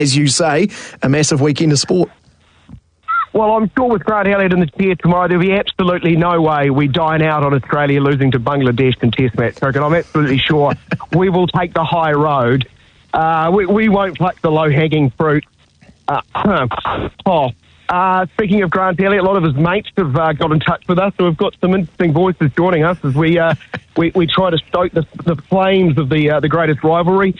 as you say, a massive weekend of sport. Well, I'm sure with Grant Elliott in the chair tomorrow, there'll be absolutely no way we dine out on Australia losing to Bangladesh in Test match cricket. I'm absolutely sure we will take the high road. We won't pluck the low-hanging fruit. Speaking of Grant Elliott, a lot of his mates have got in touch with us, so we've got some interesting voices joining us as we try to stoke the flames of the greatest rivalry.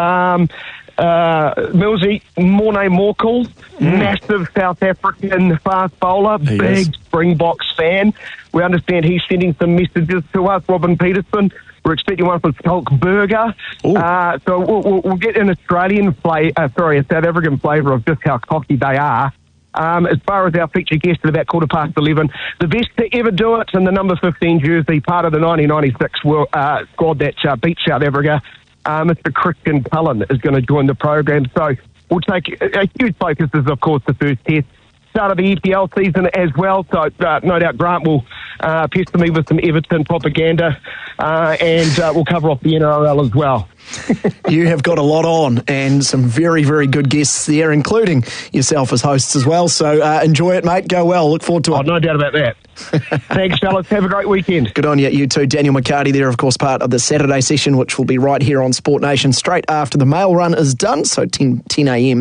Millsy, Morne Morkel, massive South African fast bowler, big Springboks fan. We understand he's sending some messages to us. Robin Peterson, we're expecting one for Schalk Burger. So we'll get an Australian a South African flavour of just how cocky they are. As far as our feature guest at about 11:15, the best to ever do it in the number 15 jersey, part of the 1996 squad that beat South Africa. Mr. Christian Cullen is going to join the program. So we'll take a huge focus is, of course, the first test. Start of the EPL season as well. So no doubt Grant will pester me with some Everton propaganda and we'll cover off the NRL as well. You have got a lot on and some very, very good guests there, including yourself as hosts as well. So enjoy it, mate. Go well. Look forward to it. No doubt about that. Thanks, fellas. Have a great weekend. Good on you. You too. Daniel McCarty there, of course, part of the Saturday session, which will be right here on Sport Nation straight after the mail run is done. So 10 a.m.